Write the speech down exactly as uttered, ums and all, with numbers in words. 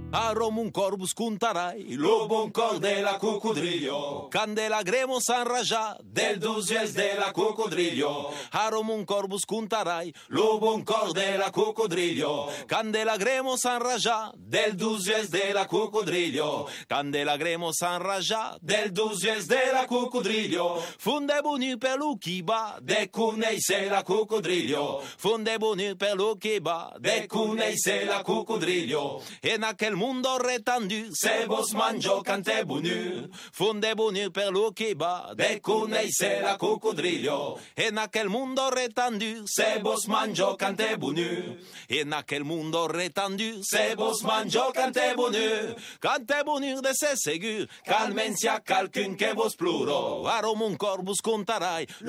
Arom un corbus cuntarai, lo bon cor de la cocodrillo. Candelagremo s'enraja del dusies de la cocodrillo. Arom un corbus cuntarai, lo bon cor de la cocodrillo. Candelagremo s'enraja del dusies de la cocodrillo. Candelagremo s'enraja del dusies de la cocodrillo. Funde bonu per lo chi va, de cuneisse la cocodrillo. Funde bonu per lo chi va, de cuneisse la cocodrillo. En aquel mundo retendu, se vos mangio cante bonu. Funde bonu per lo che va, de cuneisse la cocodrillo. En aquel mundo retendu, se vos mangio cante bonu. En aquel mundo retendu, se vos mangio cante bonu. Cante bonu de se segur, calmencia calcun que vos pluro. Arom un corbus contarai,